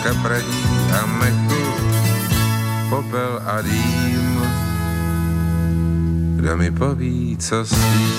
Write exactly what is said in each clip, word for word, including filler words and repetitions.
chapradí a mechu, popel a dým. Kdo mi poví, co s tím?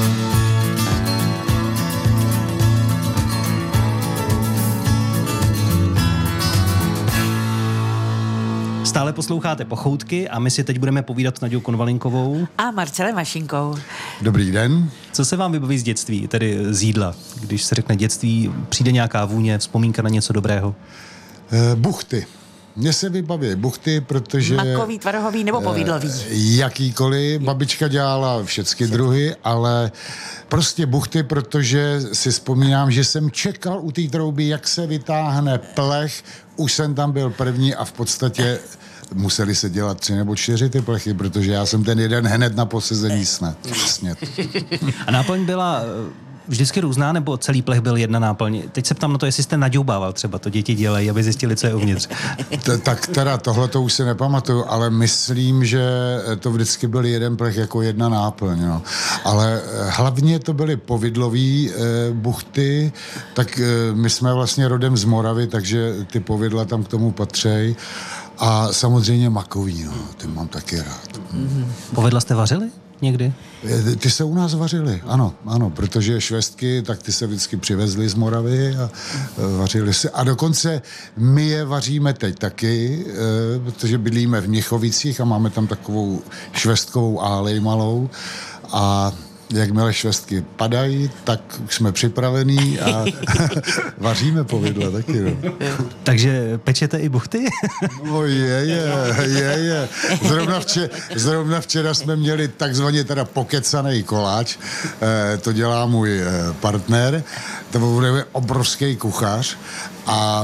Stále posloucháte Pochoutky a my si teď budeme povídat s Naďou Konvalinkovou a Marcelem Mašinkou. Dobrý den. Co se vám vybaví z dětství, tedy z jídla? Když se řekne dětství, přijde nějaká vůně, vzpomínka na něco dobrého? E, buchty. Mně se vybaví buchty, protože... Makový, tvarohový nebo povidlový? Jakýkoliv. Babička dělala všechny druhy, ale prostě buchty, protože si vzpomínám, že jsem čekal u té trouby, jak se vytáhne plech. Už jsem tam byl první a v podstatě museli se dělat tři nebo čtyři ty plechy, protože já jsem ten jeden hned na posezení sněd. sněd. A náplň byla vždycky různá, nebo celý plech byl jedna náplň? Teď se ptám na to, jestli jste naďoubával třeba, to děti dělají, aby zjistili, co je uvnitř. T- tak teda tohle to už si nepamatuju, ale myslím, že to vždycky byl jeden plech jako jedna náplň. No. Ale hlavně to byly povidlový e, buchty, tak e, my jsme vlastně rodem z Moravy, takže ty povidla tam k tomu patří. A samozřejmě makový, no, ty mám taky rád. Mm-hmm. Povidla jste vařili někdy? Ty se u nás vařily, ano, ano, protože švestky, tak ty se vždycky přivezly z Moravy a vařily se. A dokonce my je vaříme teď taky, protože bydlíme v Měchovicích a máme tam takovou švestkovou álej malou a jakmile švestky padají, tak už jsme připravení a vaříme povidla taky. No. Takže pečete i buchty? No je, je, je, je. Zrovna, včera, zrovna včera jsme měli takzvaně teda pokecaný koláč, e, to dělá můj e, partner, to bude obrovský kuchař a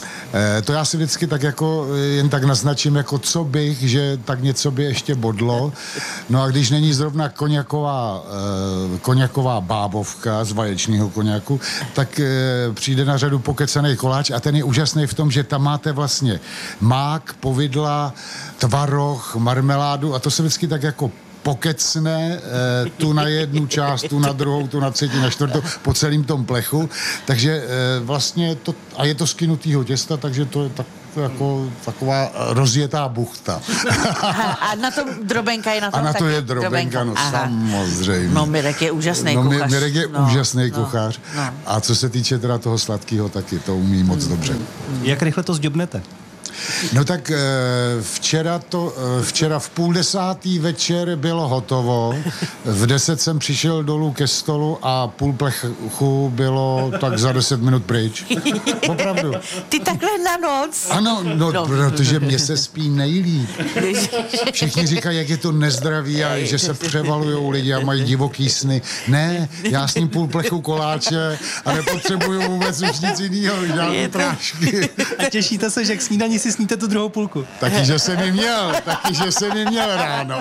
to já si vždycky tak jako jen tak naznačím, jako co bych, že tak něco by ještě bodlo. No a když není zrovna koněková, koněková bábovka z vaječního koněku, tak přijde na řadu pokecaný koláč a ten je úžasný v tom, že tam máte vlastně mák, povidla, tvaroh, marmeládu a to se vždycky tak jako pokecne eh, tu na jednu část, tu na druhou, tu na třetí, na čtvrtou, po celém tom plechu. Takže eh, vlastně to, a je to z kynutýho těsta, takže to je tak, jako taková rozjetá buchta. Aha, a na tom drobenka je na tom A na to taky je drobenka, no Aha. samozřejmě. No Mirek je úžasný no, kuchař. Mirek je no, úžasný no, kuchař. No. A co se týče teda toho sladkého, taky to umí moc dobře. Jak rychle to zďobnete? No tak včera, to, včera v půl desátý večer bylo hotovo, v deset jsem přišel dolů ke stolu a půl plechu bylo tak za deset minut pryč. Opravdu. Ty takhle na noc? Ano, no, no. Protože mě se spí nejlíp. Všichni říkají, jak je to nezdravý a že se převalujou lidi a mají divoký sny. Ne, já s ním půl plechu koláče a nepotřebuju vůbec už nic jinýho, žádný prášky. A těšíte se, že k snídani si sníte tu druhou půlku? Taky, že jsem ji měl, taky, že jsem ji měl ráno.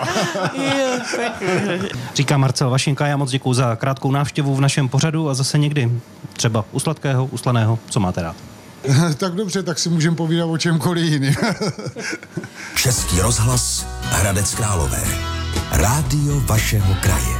Říká Marcel Vašinka, já moc děkuju za krátkou návštěvu v našem pořadu a zase někdy, třeba u sladkého, u slaného, co máte rád? Tak dobře, tak si můžeme povídat o čemkoliv jiným. Český rozhlas Hradec Králové. Rádio vašeho kraje.